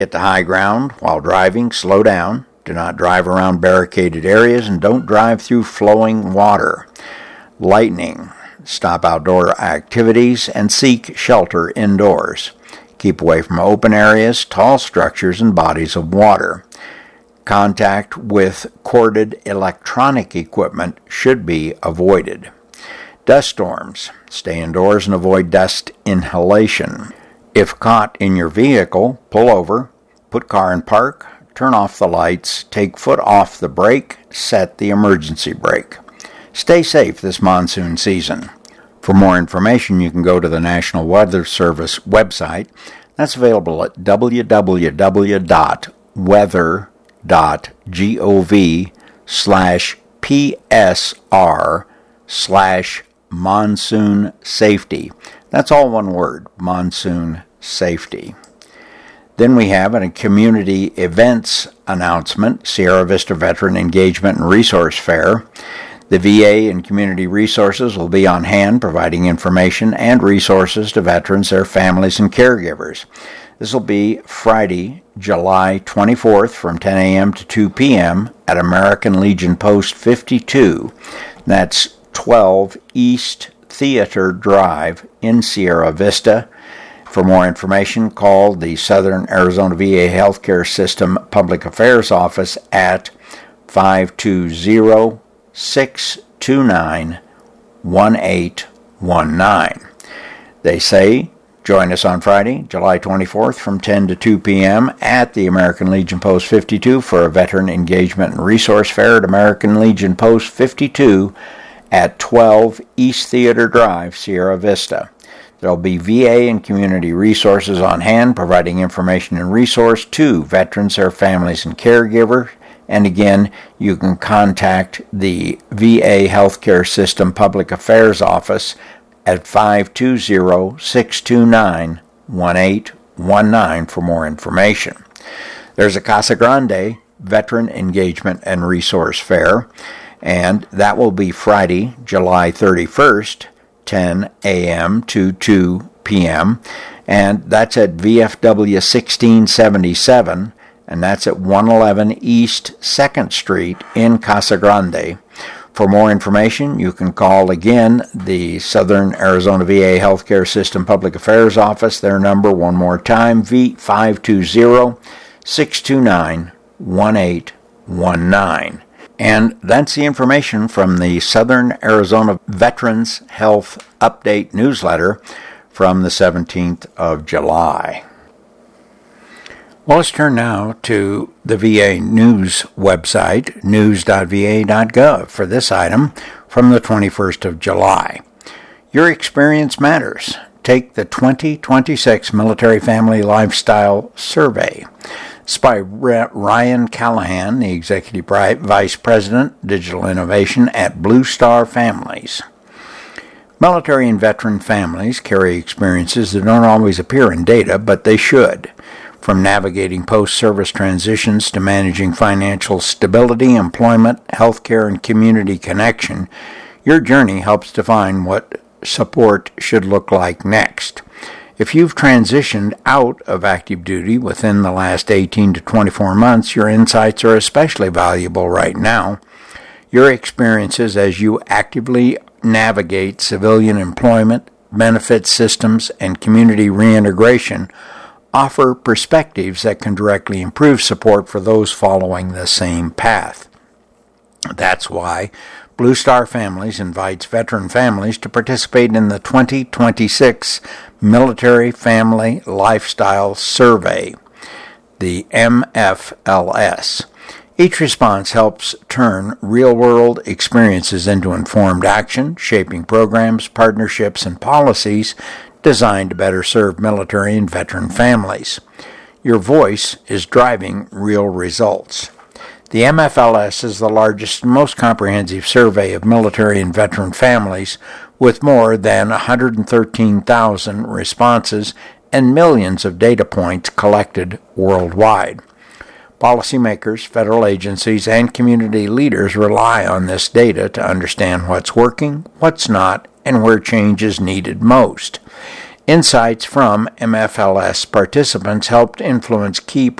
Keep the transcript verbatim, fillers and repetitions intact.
Get to high ground while driving, slow down. Do not drive around barricaded areas, and don't drive through flowing water. Lightning. Stop outdoor activities and seek shelter indoors. Keep away from open areas, tall structures, and bodies of water. Contact with corded electronic equipment should be avoided. Dust storms. Stay indoors and avoid dust inhalation. If caught in your vehicle, pull over, put car in park, turn off the lights, take foot off the brake, set the emergency brake. Stay safe this monsoon season. For more information, you can go to the National Weather Service website. That's available at w w w dot weather dot gov slash psr slash monsoon safety. That's all one word, monsoon safety. Then we have a community events announcement, Sierra Vista Veteran Engagement and Resource Fair. The V A and community resources will be on hand providing information and resources to veterans, their families, and caregivers. This will be Friday, July twenty-fourth from ten a.m. to two p.m. at American Legion Post fifty-two. That's twelve East Theater Drive in Sierra Vista. For more information, call the Southern Arizona V A Healthcare System Public Affairs Office at five two zero, six two nine, one eight one nine. They say, join us on Friday, July twenty-fourth from ten to two p.m. at the American Legion Post fifty-two for a Veteran Engagement and Resource Fair at American Legion Post fifty-two at twelve East Theater Drive, Sierra Vista. There will be V A and community resources on hand providing information and resource to veterans, their families, and caregivers. And again, you can contact the V A Healthcare System Public Affairs Office at five two zero, six two nine, one eight one nine for more information. There's a Casa Grande Veteran Engagement and Resource Fair, and that will be Friday, July thirty-first, ten a.m. to two p.m., and that's at V F W sixteen seventy-seven, and that's at one eleven East second Street in Casa Grande. For more information, you can call again the Southern Arizona V A Healthcare System Public Affairs Office. Their number, one more time, five two zero, six two nine, one eight one nine. And that's the information from the Southern Arizona Veterans Health Update newsletter from the seventeenth of July. Well, let's turn now to the V A News website, news dot v a dot gov, for this item from the twenty-first of July. Your experience matters. Take the twenty twenty-six Military Family Lifestyle Survey. It's by Ryan Callahan, the Executive Vice President, Digital Innovation at Blue Star Families. Military and veteran families carry experiences that don't always appear in data, but they should. From navigating post-service transitions to managing financial stability, employment, healthcare, and community connection, your journey helps define what support should look like next. If you've transitioned out of active duty within the last eighteen to twenty-four months, your insights are especially valuable right now. Your experiences as you actively navigate civilian employment, benefit systems, and community reintegration offer perspectives that can directly improve support for those following the same path. That's why Blue Star Families invites veteran families to participate in the twenty twenty-six Military Family Lifestyle Survey, the M F L S. Each response helps turn real-world experiences into informed action, shaping programs, partnerships, and policies designed to better serve military and veteran families. Your voice is driving real results. The M F L S is the largest and most comprehensive survey of military and veteran families, with more than one hundred thirteen thousand responses and millions of data points collected worldwide. Policymakers, federal agencies, and community leaders rely on this data to understand what's working, what's not, and where change is needed most. Insights from M F L S participants helped influence key